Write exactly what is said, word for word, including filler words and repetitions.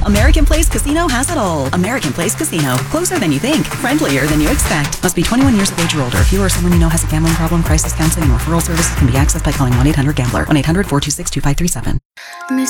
American Place Casino has it all. American Place Casino. Closer than you think. Friendlier than you expect. Must be twenty-one years of age or older. If you or someone you know has a gambling problem, crisis counseling and referral services can be accessed by calling one eight hundred gambler. one eight hundred four two six two five three seven.